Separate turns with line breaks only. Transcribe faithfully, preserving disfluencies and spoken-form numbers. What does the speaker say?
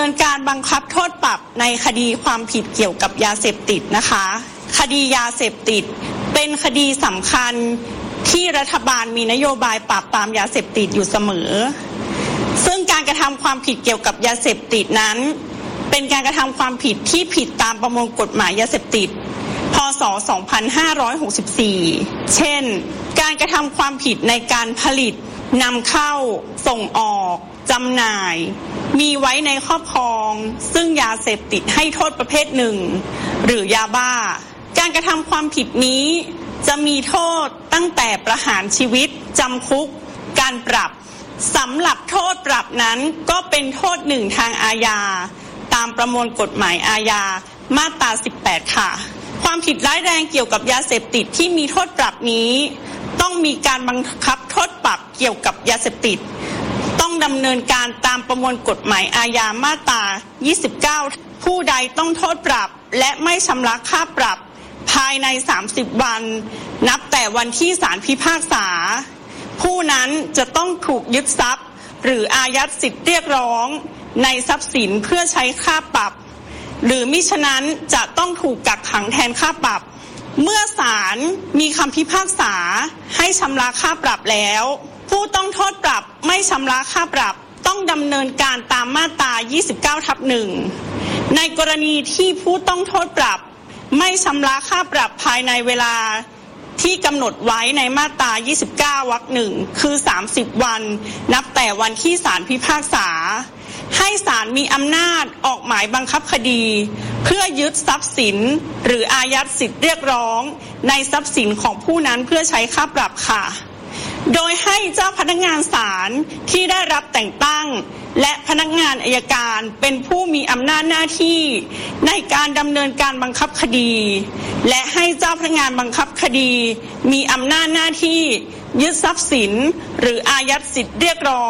นินการบังคับโทษปรับในคดีความผิดเกี่ยวกับยาเสพติดนะคะคดียาเสพติดเป็นคดีสำคัญที่รัฐบาลมีนโยบายปราบปรามยาเสพติดอยู่เสมอซึ่งการกระทำความผิดเกี่ยวกับยาเสพติดนั้นเป็นการกระทำความผิดที่ผิดตามประมวลกฎหมายยาเสพติดพ.ศ. สองพันห้าร้อยหกสิบสี่เช่นการกระทำความผิดในการผลิตนำเข้าส่งออกจำหน่ายมีไว้ในครอบครองซึ่งยาเสพติดให้โทษประเภทหนึ่งหรือยาบ้าการกระทำความผิดนี้จะมีโทษตั้งแต่ประหารชีวิตจำคุกการปรับสำหรับโทษปรับนั้นก็เป็นโทษหนึ่งทางอาญาตามประมวลกฎหมายอาญามาตราสิบแปดค่ะความผิดร้ายแรงเกี่ยวกับยาเสพติดที่มีโทษปรับนี้ต้องมีการบังคับโทษปรับเกี่ยวกับยาเสพติดต้องดำเนินการตามประมวลกฎหมายอาญามาตรายี่สิบเก้าผู้ใดต้องโทษปรับและไม่ชำระค่าปรับภายในสามสิบวันนับแต่วันที่ศาลพิพากษาผู้นั้นจะต้องถูกยึดทรัพย์หรืออายัดสิทธิเรียกร้องในทรัพย์สินเพื่อใช้ค่าปรับหรือมิฉะนั้นจะต้องถูกกักขังแทนค่าปรับเมื่อศาลมีคำพิพากษาให้ชำระค่าปรับแล้วผู้ต้องโทษปรับไม่ชำระค่าปรับต้องดำเนินการตามมาตรา ยี่สิบเก้าทับหนึ่ง ในกรณีที่ผู้ต้องโทษปรับไม่ชำระค่าปรับภายในเวลาที่กำหนดไว้ในมาตรา ยี่สิบเก้าวรรคหนึ่งคือสามสิบวันนับแต่วันที่ศาลพิพากษาให้ศาลมีอำนาจออกหมายบังคับคดีเพื่อยึดทรัพย์สินหรืออายัดสิทธิเรียกร้องในทรัพย์สินของผู้นั้นเพื่อใช้ค่าปรับค่ะโดยให้เจ้าพนักงานศาลที่ได้รับแต่งตั้งและพนักงานอัยการเป็นผู้มีอำนาจหน้าที่ในการดำเนินการบังคับคดีและให้เจ้าพนักงานบังคับคดีมีอำนาจหน้าที่ยึดทรัพย์สินหรืออายัดสิทธิเรียกร้อง